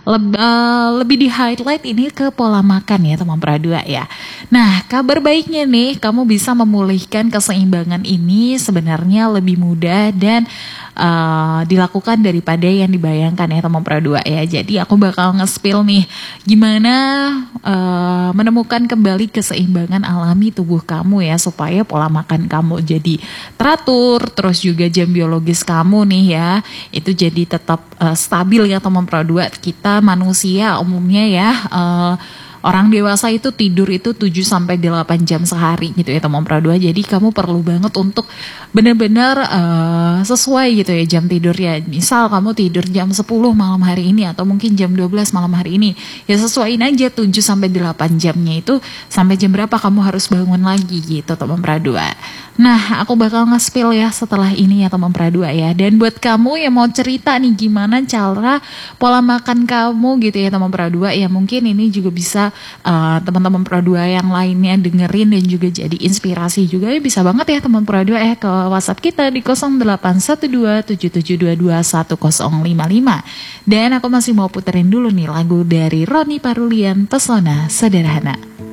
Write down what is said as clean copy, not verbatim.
lebih di highlight ini ke pola makan ya teman pradua ya. Nah, kabar baiknya nih, kamu bisa memulihkan keseimbangan ini sebenarnya lebih mudah dan dilakukan daripada yang dibayangkan ya teman pradua ya. Jadi aku bakal nge-spill nih gimana menemukan kembali keseimbangan alami tubuh kamu ya, supaya pola makan kamu jadi teratur, terus juga jam biologis kamu nih ya itu jadi tetap stabil ya teman pradua. Kita manusia umumnya ya orang dewasa itu tidur itu 7-8 jam sehari gitu ya teman pradua. Jadi kamu perlu banget untuk benar-benar sesuai gitu ya jam tidurnya. Misal kamu tidur jam 10 malam hari ini atau mungkin jam 12 malam hari ini, ya sesuaiin aja 7-8 jamnya itu sampai jam berapa kamu harus bangun lagi gitu teman pradua. Nah, aku bakal nge-spill ya setelah ini ya teman pradua ya. Dan buat kamu yang mau cerita nih gimana cara pola makan kamu gitu ya teman pradua, ya mungkin ini juga bisa teman-teman pradua yang lainnya dengerin dan juga jadi inspirasi juga ya, bisa banget ya teman pradua ya ke WhatsApp kita di 081277221055. Dan aku masih mau puterin dulu nih lagu dari Roni Parulian, Pesona Sederhana.